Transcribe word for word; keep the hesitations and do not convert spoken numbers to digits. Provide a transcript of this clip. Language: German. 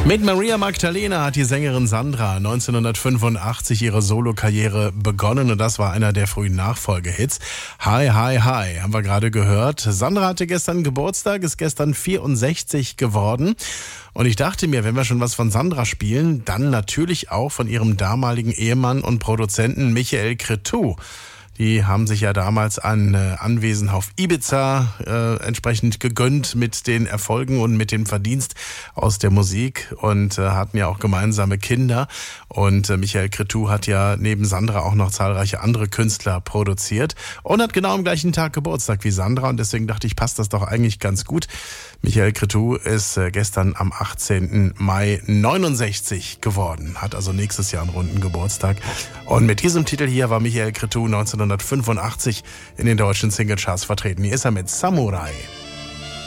Mit Maria Magdalena hat die Sängerin Sandra neunzehnhundertfünfundachtzig ihre Solokarriere begonnen und das war einer der frühen Nachfolgehits. Hi, hi, hi, haben wir gerade gehört. Sandra hatte gestern Geburtstag, ist gestern vierundsechzig geworden. Und ich dachte mir, wenn wir schon was von Sandra spielen, dann natürlich auch von ihrem damaligen Ehemann und Produzenten Michael Cretu. Die haben sich ja damals ein äh, Anwesen auf Ibiza äh, entsprechend gegönnt mit den Erfolgen und mit dem Verdienst aus der Musik und äh, hatten ja auch gemeinsame Kinder. Und äh, Michael Cretu hat ja neben Sandra auch noch zahlreiche andere Künstler produziert und hat genau am gleichen Tag Geburtstag wie Sandra. Und deswegen dachte ich, passt das doch eigentlich ganz gut. Michael Cretu ist äh, gestern am achtzehnten Mai neunundsechzig geworden, hat also nächstes Jahr einen runden Geburtstag. Und mit diesem Titel hier war Michael Cretu neunzehnhundertfünfundachtzig in den deutschen Singlecharts vertreten. Hier ist er mit Samurai.